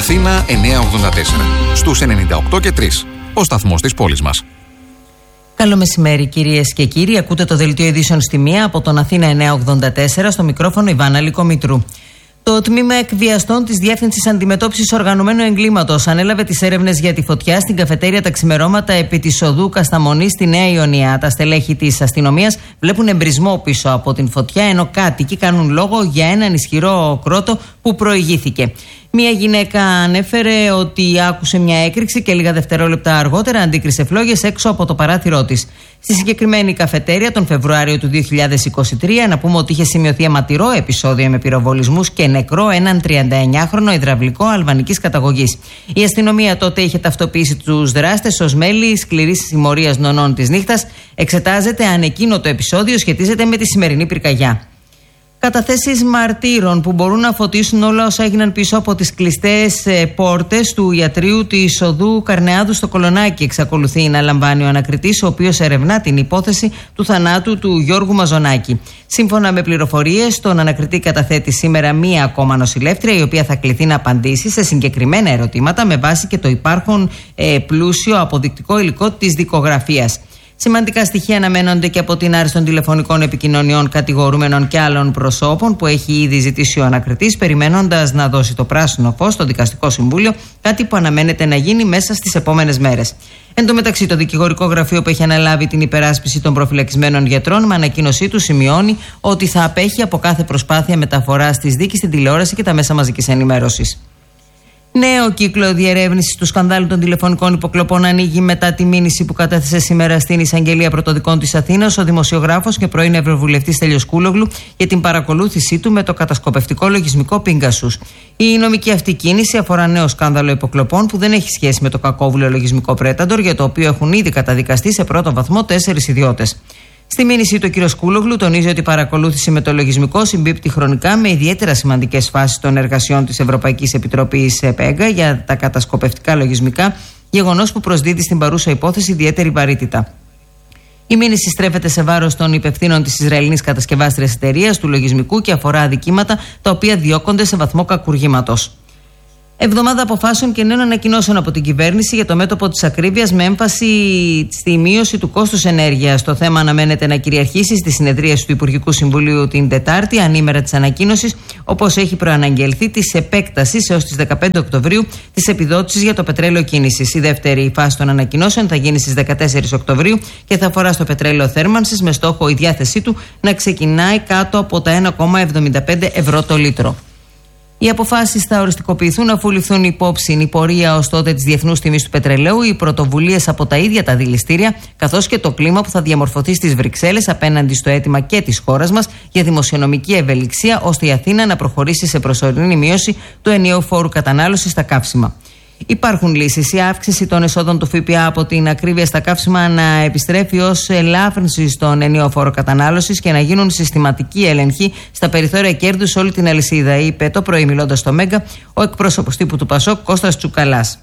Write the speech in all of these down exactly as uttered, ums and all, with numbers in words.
Αθήνα εννιακόσια ογδόντα τέσσερα. Στους ενενήντα οκτώ και τρία. Ο σταθμός της πόλης μας. Καλό μεσημέρι, κυρίες και κύριοι. Ακούτε το δελτίο ειδήσεων στη μία από τον Αθήνα εννιακόσια ογδόντα τέσσερα, στο μικρόφωνο Ιβάνα Λικομήτρου. Το τμήμα εκβιαστών της Διεύθυνσης Αντιμετώπισης Οργανωμένου Εγκλήματος ανέλαβε τις έρευνες για τη φωτιά στην καφετέρια τα ξημερώματα επί της οδού Κασταμονή στη Νέα Ιωνία. Τα στελέχη της αστυνομίας βλέπουν εμπρισμό πίσω από την φωτιά, ενώ κάτοικοι κάνουν λόγο για έναν ισχυρό κρότο που προηγήθηκε. Μία γυναίκα ανέφερε ότι άκουσε μια έκρηξη και λίγα δευτερόλεπτα αργότερα αντίκρισε φλόγες έξω από το παράθυρό της. Στη συγκεκριμένη καφετέρια τον Φεβρουάριο του δύο χιλιάδες είκοσι τρία, να πούμε ότι είχε σημειωθεί αιματηρό επεισόδιο με πυροβολισμούς και νεκρό έναν τριανταεννιάχρονο υδραυλικό αλβανικής καταγωγής. Η αστυνομία τότε είχε ταυτοποιήσει τους δράστες ως μέλη σκληρής συμμορίας νονών της νύχτας. Εξετάζεται αν εκείνο το επεισόδιο σχετίζεται με τη σημερινή πυρκαγιά. Καταθέσεις μαρτύρων που μπορούν να φωτίσουν όλα όσα έγιναν πίσω από τις κλειστές ε, πόρτες του ιατρείου της οδού Καρνεάδου στο Κολονάκι, εξακολουθεί να λαμβάνει ο ανακριτής, ο οποίος ερευνά την υπόθεση του θανάτου του Γιώργου Μαζονάκη. Σύμφωνα με πληροφορίες, τον ανακριτή καταθέτει σήμερα μία ακόμα νοσηλεύτρια, η οποία θα κληθεί να απαντήσει σε συγκεκριμένα ερωτήματα με βάση και το υπάρχον ε, πλούσιο αποδεικτικό υλικό της δικογραφίας. Σημαντικά στοιχεία αναμένονται και από την άρση των τηλεφωνικών επικοινωνιών κατηγορούμενων και άλλων προσώπων που έχει ήδη ζητήσει ο ανακριτής, περιμένοντας να δώσει το πράσινο φως στο Δικαστικό Συμβούλιο, κάτι που αναμένεται να γίνει μέσα στις επόμενες μέρες. Εν τω μεταξύ, το δικηγορικό γραφείο που έχει αναλάβει την υπεράσπιση των προφυλακισμένων γιατρών, με ανακοίνωσή του σημειώνει ότι θα απέχει από κάθε προσπάθεια μεταφοράς της δίκης στην τηλεόραση και τα μέσα μαζικής ενημέρωσης. Νέο κύκλο διερεύνησης του σκανδάλου των τηλεφωνικών υποκλοπών ανοίγει μετά τη μήνυση που κατέθεσε σήμερα στην Εισαγγελία Πρωτοδικών της Αθήνας ο δημοσιογράφος και πρώην Ευρωβουλευτής Στέλιος Κούλογλου για την παρακολούθησή του με το κατασκοπευτικό λογισμικό Pegasus. Η νομική αυτή κίνηση αφορά νέο σκάνδαλο υποκλοπών που δεν έχει σχέση με το κακόβουλο λογισμικό Predator, για το οποίο έχουν ήδη καταδικαστεί σε πρώτο βαθμό τέσσερις ιδιώτες. Στη μήνυσή του, ο κ. Κούλογλου τονίζει ότι η παρακολούθηση με το λογισμικό συμπίπτει χρονικά με ιδιαίτερα σημαντικές φάσεις των εργασιών της Ευρωπαϊκής Επιτροπής ΠΕΓΑ για τα κατασκοπευτικά λογισμικά, γεγονός που προσδίδει στην παρούσα υπόθεση ιδιαίτερη βαρύτητα. Η μήνυση στρέφεται σε βάρος των υπευθύνων της Ισραηλινής κατασκευάστριας εταιρείας του λογισμικού και αφορά αδικήματα τα οποία διώκονται σε βαθμό κακουργήματος. Εβδομάδα αποφάσεων και νέων ανακοινώσεων από την κυβέρνηση για το μέτωπο της ακρίβειας, με έμφαση στη μείωση του κόστους ενέργειας. Το θέμα αναμένεται να κυριαρχήσει στη συνεδρίαση του Υπουργικού Συμβουλίου την Τετάρτη, ανήμερα της ανακοίνωσης, όπως έχει προαναγγελθεί, της επέκτασης έως τις δεκαπέντε Οκτωβρίου της επιδότησης για το πετρέλαιο κίνησης. Η δεύτερη φάση των ανακοινώσεων θα γίνει στις δεκατέσσερις Οκτωβρίου και θα αφορά στο πετρέλαιο θέρμανσης, με στόχο η διάθεσή του να ξεκινάει κάτω από τα ένα κόμμα εβδομήντα πέντε ευρώ το λίτρο. Οι αποφάσεις θα οριστικοποιηθούν αφού ληφθούν υπόψη η πορεία ως τότε της διεθνούς τιμής του πετρελαίου, οι πρωτοβουλίες από τα ίδια τα δηληστήρια, καθώς και το κλίμα που θα διαμορφωθεί στις Βρυξέλλες απέναντι στο αίτημα και της χώρας μας για δημοσιονομική ευελιξία, ώστε η Αθήνα να προχωρήσει σε προσωρινή μείωση του ενιαίου φόρου κατανάλωσης στα καύσιμα. Υπάρχουν λύσεις. Η αύξηση των εσόδων του ΦΠΑ από την ακρίβεια στα καύσιμα να επιστρέφει ως ελάφρυνση στον ενιαίο φόρο κατανάλωσης και να γίνουν συστηματικοί έλεγχοι στα περιθώρια κέρδους σε όλη την αλυσίδα, είπε το πρωί, μιλώντας στο Μέγκα, ο εκπρόσωπος τύπου του Πασόκ, Κώστας Τσουκαλάς.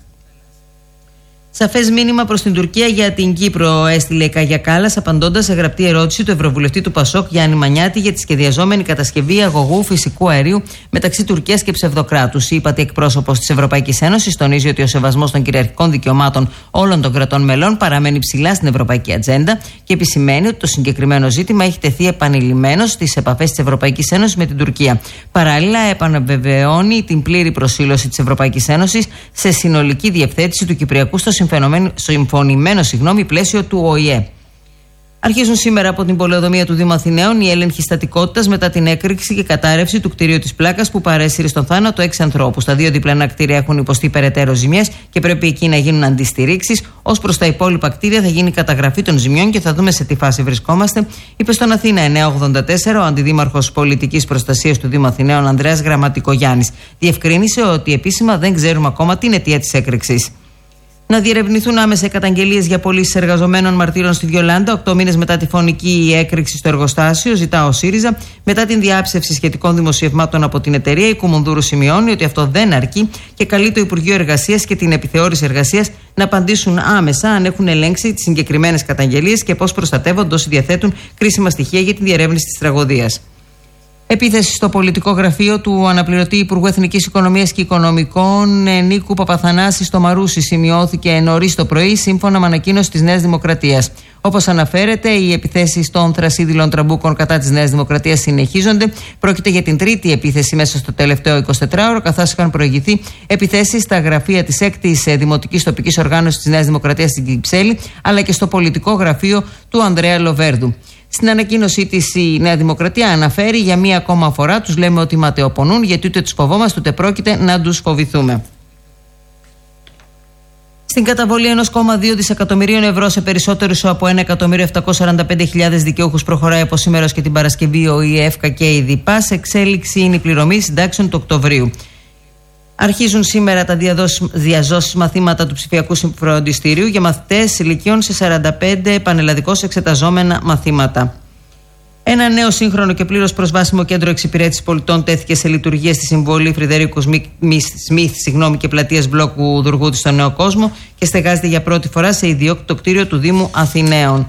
Σαφές μήνυμα προς την Τουρκία για την Κύπρο έστειλε η Κάγια Κάλλας, απαντώντας σε γραπτή ερώτηση του Ευρωβουλευτή του Πασόκ Γιάννη Μανιάτη για τη σχεδιαζόμενη κατασκευή αγωγού φυσικού αερίου μεταξύ Τουρκίας και ψευδοκράτους. Η ύπατη εκπρόσωπος της Ευρωπαϊκής Ένωσης τονίζει ότι ο σεβασμός των κυριαρχικών δικαιωμάτων όλων των κρατών μελών παραμένει ψηλά στην ευρωπαϊκή ατζέντα και επισημαίνει ότι το συγκεκριμένο ζήτημα έχει τεθεί επανειλημμένως στις επαφές της Ευρωπαϊκής Ένωσης με την Τουρκία. Παράλληλα, επαναβεβαιώνει την πλήρη προσήλωση της Ευρωπαϊκής Ένωσης σε συνολική διευθέτηση του Κυπριακού στο συμφωνημένο συγγνώμη, πλαίσιο του Ο Η Ε. Αρχίζουν σήμερα από την πολεοδομία του Δήμου Αθηναίων οι έλεγχοι στατικότητας μετά την έκρηξη και κατάρρευση του κτηρίου της Πλάκας που παρέσυρε στον θάνατο έξι ανθρώπους. Τα δύο διπλανά κτίρια έχουν υποστεί περαιτέρω ζημιές και πρέπει εκεί να γίνουν αντιστηρίξεις. Ως προς τα υπόλοιπα κτίρια θα γίνει καταγραφή των ζημιών και θα δούμε σε τι φάση βρισκόμαστε, είπε στον Αθήνα εννιακόσια ογδόντα τέσσερα ο αντιδήμαρχος πολιτικής προστασίας του Δήμου Αθηναίων Ανδρέας Γραμματικογιάννης. Διευκρίνησε ότι επίσημα δεν ξέρουμε ακόμα την αιτία της έκρηξης. Να διερευνηθούν άμεσα οι καταγγελίες για πωλήσεις εργαζομένων μαρτύρων στη Βιολάντα, οκτώ μήνες μετά τη φωνική έκρηξη στο εργοστάσιο, ζητά ο ΣΥΡΙΖΑ. Μετά την διάψευση σχετικών δημοσιευμάτων από την εταιρεία, η Κουμουνδούρου σημειώνει ότι αυτό δεν αρκεί και καλεί το Υπουργείο Εργασίας και την Επιθεώρηση Εργασίας να απαντήσουν άμεσα αν έχουν ελέγξει τις συγκεκριμένες καταγγελίες και πώς προστατεύονται όσοι διαθέτουν κρίσιμα στοιχεία για τη διερεύνηση της τραγωδίας. Επίθεση στο πολιτικό γραφείο του αναπληρωτή Υπουργού Εθνικής Οικονομίας και Οικονομικών Νίκου Παπαθανάση στο Μαρούσι σημειώθηκε νωρίς το πρωί, σύμφωνα με ανακοίνωση της Νέας Δημοκρατίας. Όπως αναφέρεται, οι επιθέσεις των θρασίδηλων τραμπούκων κατά της Νέας Δημοκρατίας συνεχίζονται. Πρόκειται για την τρίτη επίθεση μέσα στο τελευταίο εικοσιτετράωρο, καθώς είχαν προηγηθεί επιθέσεις στα γραφεία της έκτης Δημοτικής Τοπικής Οργάνωσης της Νέας Δημοκρατίας στην Κυψέλη, αλλά και στο πολιτικό γραφείο του Ανδρέα Λοβέρδου. Στην ανακοίνωσή της η Νέα Δημοκρατία αναφέρει για μία ακόμα φορά: τους λέμε ότι ματαιοπονούν, γιατί ούτε τους φοβόμαστε ούτε πρόκειται να τους φοβηθούμε. Στην καταβολή ενός κόμμα δύο δισεκατομμυρίων ευρώ σε περισσότερους από ένα εκατομμύριο επτακόσιες σαράντα πέντε χιλιάδες δικαιούχους προχωράει από σήμερα και την Παρασκευή ο ΙΕΦΚΑ και η ΔΥΠΑ. Σε εξέλιξη είναι η πληρωμή συντάξεων του Οκτωβρίου. Αρχίζουν σήμερα τα διαζώσεις μαθήματα του ψηφιακού φροντιστηρίου για μαθητές ηλικίων σε σαράντα πέντε πανελλαδικώς εξεταζόμενα μαθήματα. Ένα νέο σύγχρονο και πλήρως προσβάσιμο κέντρο εξυπηρέτησης πολιτών τέθηκε σε λειτουργία στη συμβολή Φρυδερίκου Σμιθ και πλατείας Μπλόκου Δουργούτη στο Νέο Κόσμο και στεγάζεται για πρώτη φορά σε ιδιόκτητο κτίριο του Δήμου Αθηναίων.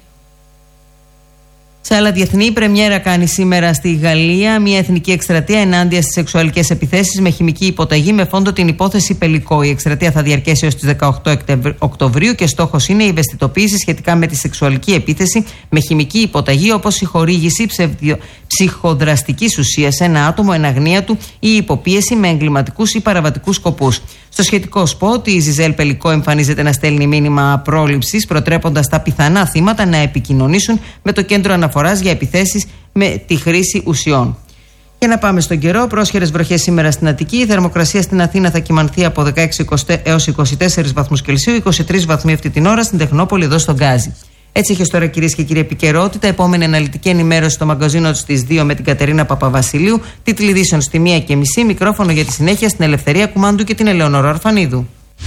Σε άλλα διεθνή, η πρεμιέρα κάνει σήμερα στη Γαλλία μια εθνική εκστρατεία ενάντια στις σεξουαλικές επιθέσεις με χημική υποταγή με φόντο την υπόθεση Πελικό. Η εκστρατεία θα διαρκέσει έως τις δεκαοκτώ Οκτωβρίου και στόχος είναι η ευαισθητοποίηση σχετικά με τη σεξουαλική επίθεση με χημική υποταγή, όπως η χορήγηση ψευδιο... ψυχοδραστικής ουσίας σε ένα άτομο εν αγνία του ή υποπίεση με εγκληματικούς ή παραβατικούς σκοπούς. Στο σχετικό σποτ, η Ζιζέλ Πελικό εμφανίζεται να στέλνει μήνυμα πρόληψης, προτρέποντας τα πιθανά θύματα να επικοινωνήσουν με το κέντρο αναφοράς για επιθέσεις με τη χρήση ουσιών. Και να πάμε στον καιρό. Πρόσχερες βροχές σήμερα στην Αττική. Η θερμοκρασία στην Αθήνα θα κυμανθεί από δεκαέξι έως είκοσι τέσσερις βαθμούς Κελσίου, είκοσι τρεις βαθμοί αυτή την ώρα στην Τεχνόπολη εδώ στον Γκάζι. Έτσι έχει τώρα, κυρίες και κύριοι, επικαιρότητα. Επόμενη αναλυτική ενημέρωση στο μαγκαζίνο στις δύο με την Κατερίνα Παπαβασιλείου. Τίτλοι ειδήσεων στη μία και μισή. Μικρόφωνο για τη συνέχεια στην Ελευθερία Κουμάντου και την Ελεονόρα Αρφανίδου.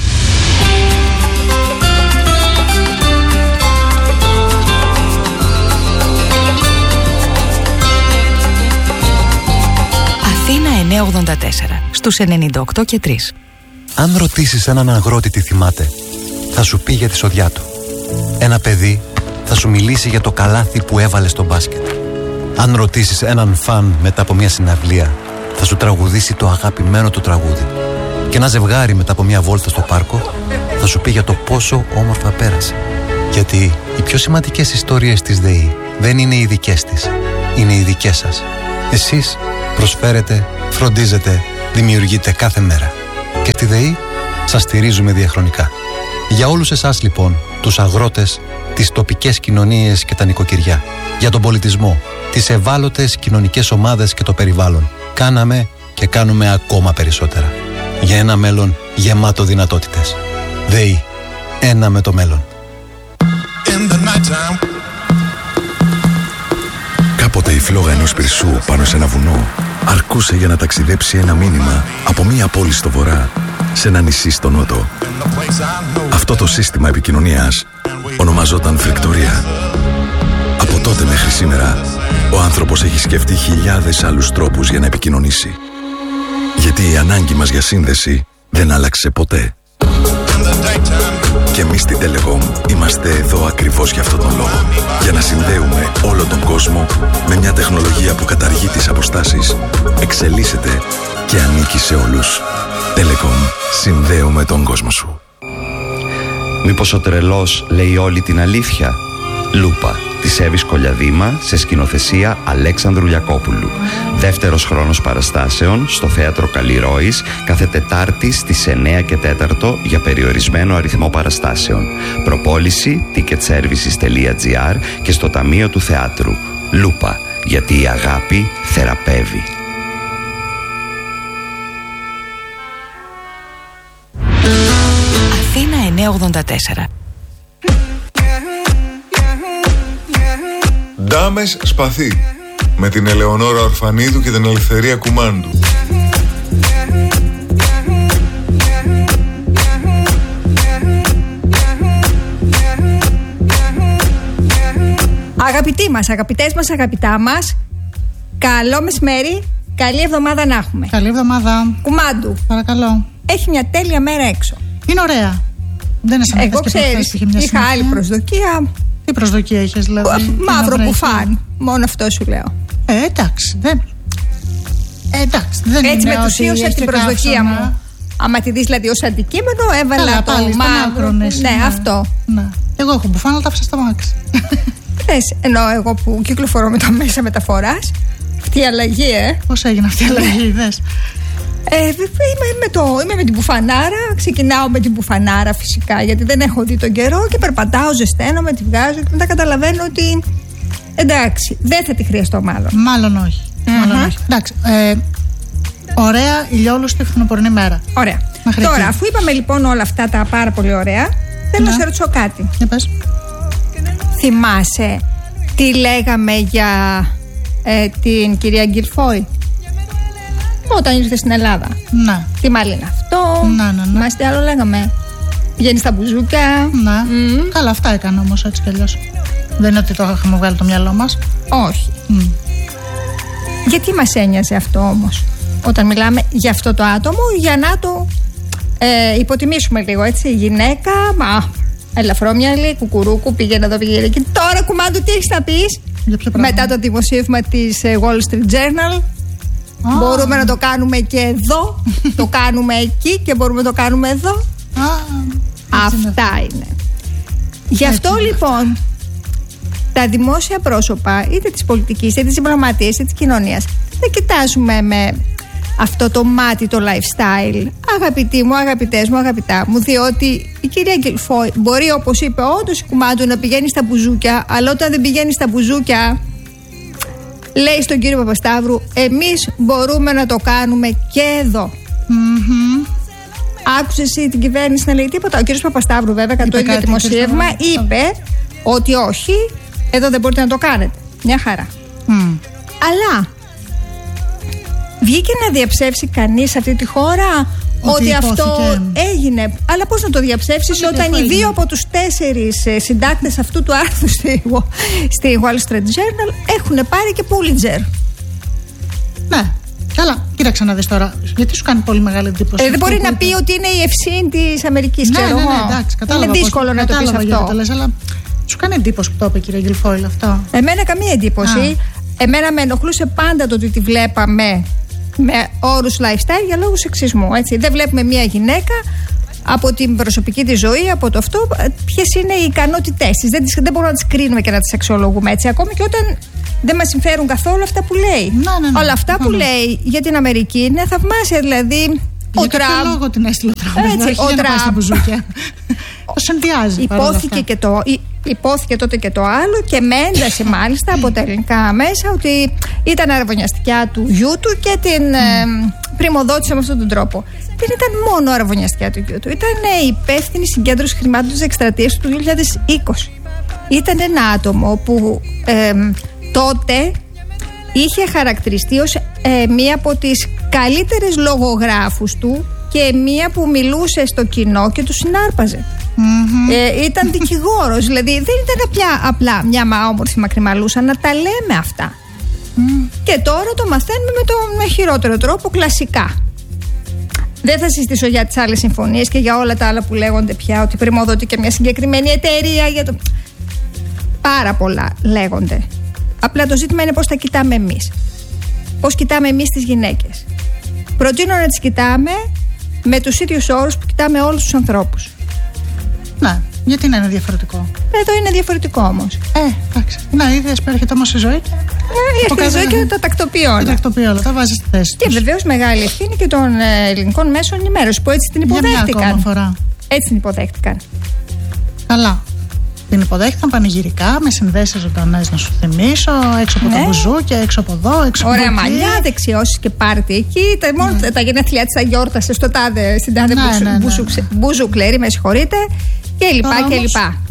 Αθήνα εννιακόσια ογδόντα τέσσερα στους ενενήντα οκτώ και τρία. Αν ρωτήσεις έναν αγρότη τι θυμάται, θα σου πει για τη σοδιά του. Ένα παιδί θα σου μιλήσει για το καλάθι που έβαλε στο μπάσκετ. Αν ρωτήσεις έναν φαν μετά από μια συναυλία, θα σου τραγουδήσει το αγαπημένο του τραγούδι. Και ένα ζευγάρι μετά από μια βόλτα στο πάρκο θα σου πει για το πόσο όμορφα πέρασε. Γιατί οι πιο σημαντικές ιστορίες της ΔΕΗ δεν είναι οι δικές της, είναι οι δικές σας. Εσείς προσφέρετε, φροντίζετε, δημιουργείτε κάθε μέρα. Και στη ΔΕΗ σας στηρίζουμε διαχρονικά. Για όλους εσάς λοιπόν, τους αγρότες, τις τοπικές κοινωνίες και τα νοικοκυριά, για τον πολιτισμό, τις ευάλωτες κοινωνικές ομάδες και το περιβάλλον, κάναμε και κάνουμε ακόμα περισσότερα. Για ένα μέλλον γεμάτο δυνατότητες. ΔΕΗ. Ένα με το μέλλον. Κάποτε η φλόγα ενός πυρσού πάνω σε ένα βουνό αρκούσε για να ταξιδέψει ένα μήνυμα από μία πόλη στο βορρά σε ένα νησί στο νότο. Αυτό το σύστημα επικοινωνίας ονομαζόταν φρικτορία. Από τότε μέχρι σήμερα, ο άνθρωπος έχει σκεφτεί χιλιάδες άλλους τρόπους για να επικοινωνήσει. Γιατί η ανάγκη μας για σύνδεση δεν άλλαξε ποτέ. Και εμείς στην Telecom είμαστε εδώ ακριβώς για αυτόν τον λόγο. Για να συνδέουμε όλο τον κόσμο με μια τεχνολογία που καταργεί τις αποστάσεις, εξελίσσεται και ανήκει σε όλους. Telecom. Συνδέουμε τον κόσμο σου. Μήπως ο τρελός λέει όλη την αλήθεια? Λούπα, της Εύης Κολιαδήμα, σε σκηνοθεσία Αλέξανδρου Λιακόπουλου. Δεύτερος χρόνος παραστάσεων στο Θέατρο Καλλιρόης, κάθε Τετάρτη στις εννιά και τέσσερα για περιορισμένο αριθμό παραστάσεων. Προπόληση ticketservices τελεία gr και στο Ταμείο του Θεάτρου. Λούπα, γιατί η αγάπη θεραπεύει. Αθήνα εννιακόσια ογδόντα τέσσερα. Ντάμες Σπαθί, με την Ελεονόρα Ορφανίδου και την Ελευθερία Κουμάντου. Αγαπητοί μας, αγαπητές μας, αγαπητά μας, καλό μεσημέρι, καλή εβδομάδα να έχουμε. Καλή εβδομάδα. Κουμάντου. Παρακαλώ. Έχει μια τέλεια μέρα έξω. Είναι ωραία. Δεν είναι σαν εγώ ξέρεις, είχε μια είχα άλλη προσδοκία. Τι προσδοκία είχες δηλαδή? Μαύρο που φαν. Μόνο αυτό σου λέω. Ε, εντάξει. Δεν... Ε, εντάξει, δεν Έτσι είναι μετουσίωσα την προσδοκία μου. Άμα τη δεις δηλαδή ως αντικείμενο, έβαλα Καλά, το πάλι, μαύρο. Ναι, ναι, αυτό. Ναι. Εγώ έχω μπουφάνα, τα άφησα στο μάξι. Θες, ενώ εγώ που κυκλοφορώ με τα μέσα μεταφοράς. Αυτή η αλλαγή, ε. Πώς έγινε αυτή η αλλαγή, δες. Ε, είμαι, με το, είμαι με την μπουφανάρα. Ξεκινάω με την μπουφανάρα φυσικά, γιατί δεν έχω δει τον καιρό και περπατάω, ζεσταίνομαι, τη βγάζω και μετά καταλαβαίνω ότι εντάξει, δεν θα τη χρειαστώ μάλλον. Μάλλον όχι. Mm-hmm. Μάλλον όχι. Εντάξει. Ε, ωραία ηλιόλουστη φθινοπορεινή μέρα. Ωραία. Μέχρι Τώρα, εκεί. αφού είπαμε λοιπόν όλα αυτά τα πάρα πολύ ωραία, θέλω να σε ρωτήσω κάτι. Για πες. Θυμάσαι τι λέγαμε για ε, την κυρία Γκιλφόη όταν ήρθε στην Ελλάδα? Ναι. Τι μάλλον είναι αυτό? Ναι, ναι, ναι. Θυμάσαι τι άλλο λέγαμε? Πηγαίνει στα μπουζούκια. Ναι. Mm. Καλά, αυτά έκανα όμως έτσι κι αλλιώς. Δεν είναι ότι το είχαμε βγάλει το μυαλό μας. Όχι. Mm. Γιατί μας ένοιαζε αυτό όμως, όταν μιλάμε για αυτό το άτομο, για να το ε, υποτιμήσουμε λίγο, έτσι? Γυναίκα, μα ελαφρόμυαλη, κουκουρούκου, πήγαινε εδώ, πήγαινε εκεί. Τώρα, κουμάντου, τι έχεις να πεις? Μετά το δημοσίευμα της Wall Street Journal. Oh. Μπορούμε να το κάνουμε και εδώ, το κάνουμε εκεί και μπορούμε να το κάνουμε εδώ. Oh. Αυτά είναι. είναι. Γι' αυτό έτσι λοιπόν τα δημόσια πρόσωπα, είτε της πολιτικής, είτε της διπλωματίας, είτε της κοινωνίας, δεν κοιτάζουμε με αυτό το μάτι το lifestyle. Αγαπητοί μου, αγαπητές μου, αγαπητά μου, διότι η κυρία Γκιλφόη μπορεί, όπως είπε όντως η κουμάντου, να πηγαίνει στα μπουζούκια, αλλά όταν δεν πηγαίνει στα μπουζούκια, λέει στον κύριο Παπασταύρου, εμείς μπορούμε να το κάνουμε και εδώ. Mm-hmm. Άκουσες εσύ την κυβέρνηση να λέει τίποτα? Ο κύριος Παπασταύρου, βέβαια, κατά το ίδιο δημοσίευμα, είπε ότι όχι, εδώ δεν μπορείτε να το κάνετε. Μια χαρά. Mm. Αλλά βγήκε να διαψεύσει κανείς σε αυτή τη χώρα ότι, ότι αυτό έγινε? Αλλά πώς να το διαψεύσεις όταν οι δύο από τους τέσσερις ε, συντάκτες αυτού του άρθρου στη, στη Wall Street Journal έχουν πάρει και Pulitzer? Ναι. Καλά, κοίταξε να δεις τώρα. Γιατί σου κάνει πολύ μεγάλη εντύπωση? Ε, δεν μπορεί να πει ότι είναι η ευσύνη της Αμερικής, ναι, ξέρω ναι, εγώ. Ναι, εντάξει, κατάλαβα. Είναι δύσκολο πώς, να το πεις αυτό. Το λες, αλλά σου κάνει εντύπωση που το είπε η κυρία Γκιλφόη αυτό? Εμένα καμία εντύπωση. Α. Εμένα με ενοχλούσε πάντα το ότι τη βλέπαμε με όρους lifestyle για λόγους σεξισμού. Έτσι. Δεν βλέπουμε μια γυναίκα από την προσωπική της ζωή, από το αυτό, ποιες είναι οι ικανότητές της. Δεν, δεν μπορούμε να τις κρίνουμε και να τις αξιολογούμε έτσι. Ακόμη και όταν δεν μας συμφέρουν καθόλου αυτά που λέει. Να, ναι, ναι, όλα αυτά ναι. που λέει για την Αμερική είναι θαυμάσια. Δηλαδή, για ο Τραμπ. Για λόγο την έστειλε ο Τραμπ. Έτσι, όχι, ο για να πάει στα Τραμπ. μπουζούκια. Το συνδυάζει. Υπόθηκε, και το, υπόθηκε τότε και το άλλο και με ένταση μάλιστα από τα ελληνικά μέσα ότι ήταν αραβωνιαστικιά του γιού του και την mm. ε, πριμοδότησε με αυτόν τον τρόπο. Δεν ήταν μόνο αραβωνιαστικιά του γιού του. Ήταν υπεύθυνη συγκέντρωση χρημάτων της εκστρατείας του δύο χιλιάδες είκοσι. Ήταν ένα άτομο που ε, τότε είχε χαρακτηριστεί ως ε, μία από τις καλύτερες λογογράφους του και μία που μιλούσε στο κοινό και του συνάρπαζε. Mm-hmm. Ε, ήταν δικηγόρος, δηλαδή δεν ήταν απλά, απλά μια όμορφη μακριμαλούσα, να τα λέμε αυτά. Mm. Και τώρα το μαθαίνουμε με τον με χειρότερο τρόπο, κλασικά. Δεν θα συζητήσω για τις άλλες συμφωνίες και για όλα τα άλλα που λέγονται πια, ότι πρημοδοτεί και μια συγκεκριμένη εταιρεία. Για το... Πάρα πολλά λέγονται. Απλά το ζήτημα είναι πώς τα κοιτάμε εμείς. Πώς κοιτάμε εμείς τις γυναίκες. Προτείνω να τις κοιτάμε με τους ίδιους όρους που κοιτάμε όλους τους ανθρώπους. Ναι, γιατί να είναι διαφορετικό? Εδώ είναι διαφορετικό όμως. Ε, εντάξει. Να, είδες, έρχεται όμως η ζωή. Ναι, έρχεται η ζωή και τα τακτοποιεί όλα. Τα τακτοποιεί όλα, τα βάζει στη θέση Και βεβαίως μεγάλη ευθύνη και των ε, ελληνικών μέσων ενημέρωσης που έτσι την υποδέχτηκαν. Για μια ακόμα φορά. Έτσι την υποδέχτηκαν. Καλά. Την υποδέχτηκαν πανηγυρικά, με συνδέσεις ζωντανές να σου θυμίσω, έξω από ναι. το μπουζούκι, έξω από εδώ, έξω από ωραία εκεί. μαλλιά, δεξιώσεις και πάρτι εκεί. Τα, μόνο ναι. τα γενέθλιά της αγιόρτασε στο τάδε, στην τάδε ναι, μπουζου, ναι, ναι, μπουζου, ναι. μπουζουκλέρι, με συγχωρείτε, και λοιπά τώρα και όμως... λοιπά.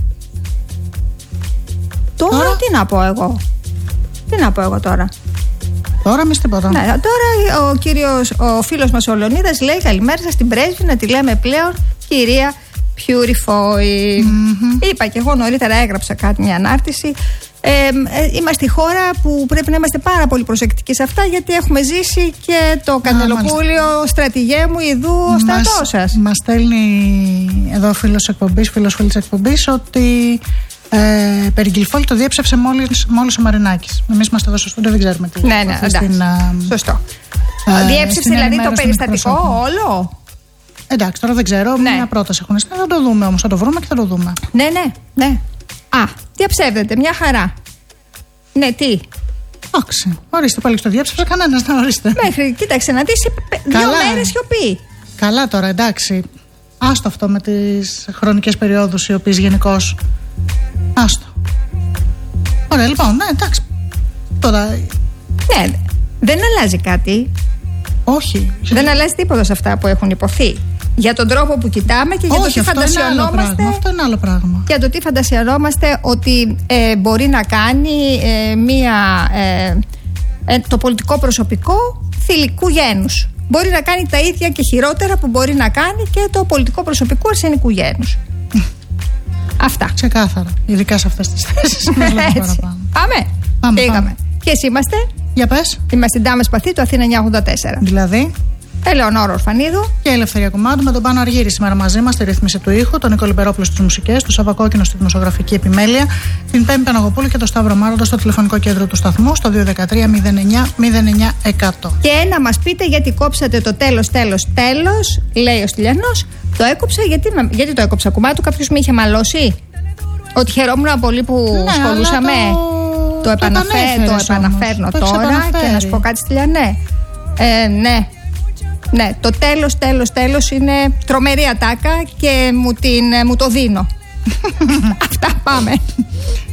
Τώρα, τώρα τι να πω εγώ. Τι να πω εγώ τώρα. Τώρα μη τίποτα. Ναι, τώρα ο κύριος, ο φίλος μας ο Λεωνίδας λέει καλημέρα σας στην πρέσβη, να τη λέμε πλέον κυρία Purifoy. Mm-hmm. Είπα και εγώ νωρίτερα, έγραψα κάτι, μια ανάρτηση. Ε, ε, είμαστε η χώρα που πρέπει να είμαστε πάρα πολύ προσεκτικοί σε αυτά, γιατί έχουμε ζήσει και το Καντελοπούλιο, στρατηγέ μου, ειδού ο στρατός σας. Μας στέλνει εδώ φίλος εκπομπής, φίλος φίλης εκπομπής, ότι ε, περί Γκιλφόη το διέψευσε μόλις, μόλις ο Μαρινάκης. Εμείς είμαστε εδώ στο στούντιο, δεν ξέρουμε τι. Ναι, ναι, εντάξει. Στην, α... σωστό. Ε, Διέψευσε δηλαδή το περιστατικό όλο. Εντάξει, τώρα δεν ξέρω. Ναι. Μια πρόταση έχουν στείλει. Θα το δούμε όμως. Θα το βρούμε και θα το δούμε. Ναι, ναι, ναι. Α, διαψεύδεται. Μια χαρά. Ναι, τι. Εντάξει. Ορίστε, πάλι στο διέψευσε κανένα να ορίστε. Μέχρι, κοίταξε να δεις. Δύο μέρες σιωπή. Καλά τώρα, εντάξει. Άστο αυτό με τις χρονικές περιόδους οι οποίες γενικώς. Άστο. Ωραία, λοιπόν, ναι, εντάξει. Τώρα. Ναι, δεν αλλάζει κάτι. Όχι. Δεν αλλάζει τίποτα σε αυτά που έχουν υποθεί. Για τον τρόπο που κοιτάμε και για Όχι, το τι φαντασιωνόμαστε. Αυτό είναι άλλο πράγμα. Για το τι φαντασιωνόμαστε ότι ε, μπορεί να κάνει ε, μία, ε, ε, το πολιτικό προσωπικό θηλυκού γένους. Μπορεί να κάνει τα ίδια και χειρότερα που μπορεί να κάνει και το πολιτικό προσωπικό αρσενικού γένους. Αυτά. Ξεκάθαρα. Ειδικά σε αυτές τις θέσεις. Πάμε. Πάμε. Πήγαμε. Ποιες είμαστε? Για πες. Είμαστε στην Τάμες Παθή του Αθήνα εννιακόσια ογδόντα τέσσερα. Δηλαδή. Ελεονόρα Ορφανίδου και η Ελευθερία Κομμάτου, με τον Πάνο Αργύρη σήμερα μαζί μας στη ρύθμιση του ήχου, τον Νίκο Λιμπερόπουλο στις μουσικές, τον Σάββα Κόκκινο στη δημοσιογραφική επιμέλεια, την Πέμπη Παναγοπούλου και τον Σταύρο Μάροντα στο τηλεφωνικό κέντρο του σταθμού στο δύο ένα τρία μηδέν εννιά μηδέν εννιά εκατό. Και να μας πείτε γιατί κόψατε το τέλος, τέλος, τέλος, λέει ο Στυλιανός. Το έκοψα γιατί, γιατί το έκοψα, κουμάτου, κάποιος με είχε μαλώσει. Ότι χαιρόμουν πολύ που ναι, ασχολούσαμε. Το, το, επαναφέρ, το επαναφέρνω το τώρα και να σου πω κάτι, Στυλιανέ. Ε, ναι. Ναι, το τέλος, τέλος, τέλος είναι τρομερή ατάκα και μου, την, μου το δίνω. Αυτά, πάμε.